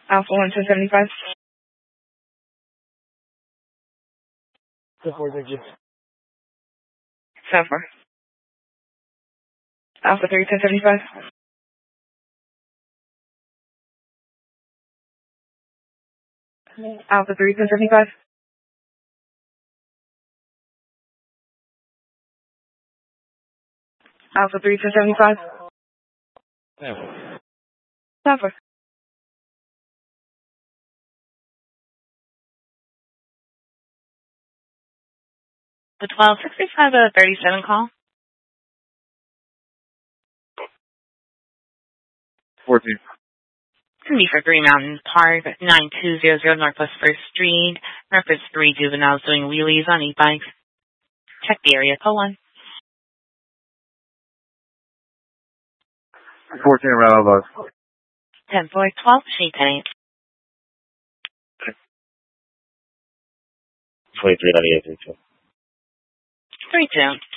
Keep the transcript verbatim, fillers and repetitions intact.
Alpha one ten seventy-five. ten four, thank you. seven four. Alpha three ten seventy-five. Alpha three ten seventy-five. Alpha three ten seventy-five. seven four. The twelve sixty-five uh, thirty-seven call. fourteen. It's going to be for Green Mountain Park, nine two zero zero Northwest first Street. Reference three juveniles doing wheelies on e-bikes. Check the area, call one. fourteen around bus. ten four twelve, sheet ten eight. twenty-three ninety-eight, three two. three two.